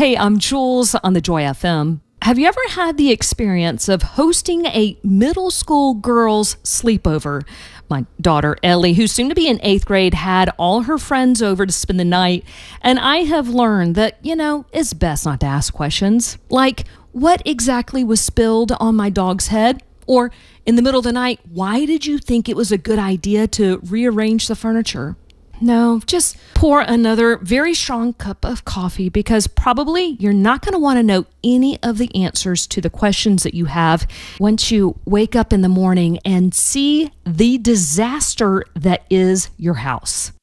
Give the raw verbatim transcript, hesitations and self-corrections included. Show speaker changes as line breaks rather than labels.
Hey, I'm Jules on the Joy F M. Have you ever had the experience of hosting a middle school girls' sleepover? My daughter, Ellie, who's soon to be in eighth grade, had all her friends over to spend the night. And I have learned that, you know, it's best not to ask questions. Like, what exactly was spilled on my dog's head? Or in the middle of the night, why did you think it was a good idea to rearrange the furniture? No, just pour another very strong cup of coffee, because probably you're not going to want to know any of the answers to the questions that you have once you wake up in the morning and see the disaster that is your house.